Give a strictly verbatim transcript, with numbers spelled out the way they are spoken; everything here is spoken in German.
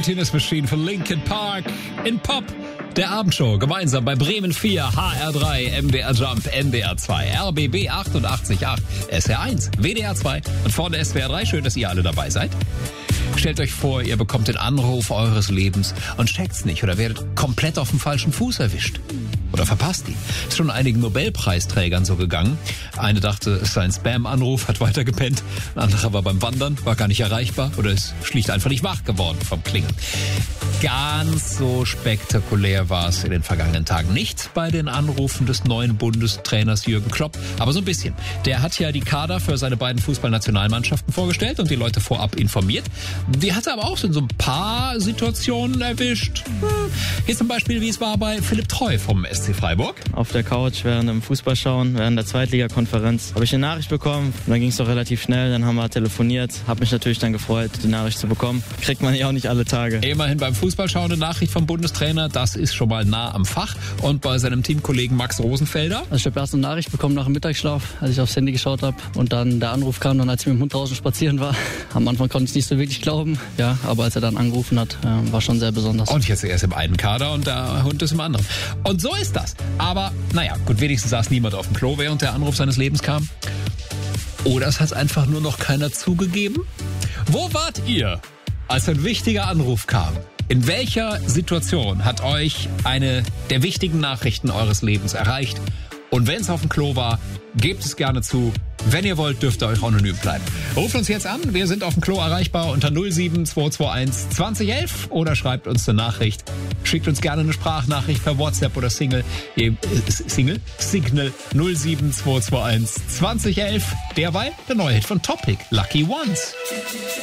Tennis Machine von Linkin Park in Pop. Der Abendshow gemeinsam bei Bremen vier, H R drei, M D R Jump, N D R zwei, R B B achtundachtzig Komma acht, S R eins, W D R zwei und vorne S W R drei. Schön, dass ihr alle dabei seid. Stellt euch vor, ihr bekommt den Anruf eures Lebens und checkt's nicht oder werdet komplett auf dem falschen Fuß erwischt. Oder verpasst ihn. Ist schon einigen Nobelpreisträgern so gegangen. Eine dachte, es sei ein Spam-Anruf, hat weitergepennt. Ein anderer war beim Wandern, war gar nicht erreichbar oder ist schlicht einfach nicht wach geworden vom Klingeln. Ganz so spektakulär war es in den vergangenen Tagen nicht bei den Anrufen des neuen Bundestrainers Jürgen Klopp, aber so ein bisschen. Der hat ja die Kader für seine beiden Fußballnationalmannschaften vorgestellt und die Leute vorab informiert. Die hat er aber auch so in so ein paar Situationen erwischt. Hier zum Beispiel, wie es war bei Philipp Treu vom S C Freiburg. Auf der Couch während dem Fußballschauen, während der Zweitligakonferenz, habe ich eine Nachricht bekommen. Und dann ging es doch relativ schnell, dann haben wir telefoniert. Habe mich natürlich dann gefreut, die Nachricht zu bekommen. Kriegt man ja auch nicht alle Tage. Immerhin beim Fußballschauen eine Nachricht vom Bundestrainer, das ist schon mal nah am Fach. Und bei seinem Teamkollegen Max Rosenfelder. Also ich habe erst eine Nachricht bekommen nach dem Mittagsschlaf, als ich aufs Handy geschaut habe. Und dann der Anruf kam, dann als ich mit dem Hund draußen spazieren war. Am Anfang konnte ich es nicht so wirklich glauben. Ja, aber als er dann angerufen hat, war schon sehr besonders. Und jetzt er ist im einen Kader und der Hund ist im anderen. Und so ist das. Aber naja, gut, wenigstens saß niemand auf dem Klo, während der Anruf seines Lebens kam. Oder es hat einfach nur noch keiner zugegeben. Wo wart ihr, als ein wichtiger Anruf kam? In welcher Situation hat euch eine der wichtigen Nachrichten eures Lebens erreicht? Und wenn es auf dem Klo war, gebt es gerne zu. Wenn ihr wollt, dürft ihr euch anonym bleiben. Ruft uns jetzt an. Wir sind auf dem Klo erreichbar unter null sieben zwei zwei eins zwanzig elf oder schreibt uns eine Nachricht. Schickt uns gerne eine Sprachnachricht per WhatsApp oder Single. Äh, Single? Signal null sieben zwei zwei eins zwanzig elf. Derweil der neue Hit von Topic, Lucky Ones.